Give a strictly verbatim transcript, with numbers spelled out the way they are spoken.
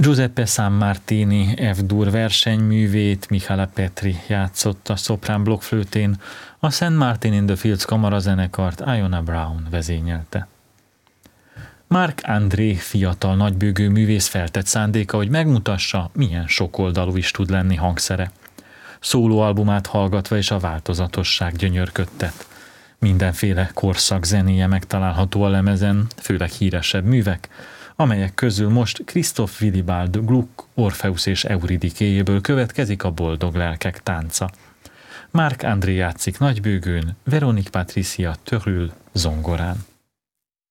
Giuseppe Sammartini F-dur versenyművét Mihály Petri játszotta szoprán blokkflőtén, a Saint Martin in the Fields kamarazenekart Iona Brown vezényelte. Marc André fiatal nagybőgő művész feltett szándéka, hogy megmutassa, milyen sokoldalú is tud lenni hangszere. Szólóalbumát hallgatva és a változatosság gyönyörködtet. Mindenféle korszak zenéje megtalálható a lemezen, főleg híresebb művek, amelyek közül most Christoph Willibald Gluck, Orpheus és Euridikéjéből következik a Boldog lelkek tánca. Marc André játszik nagybőgőn, Veronique Patricia Törül zongorán.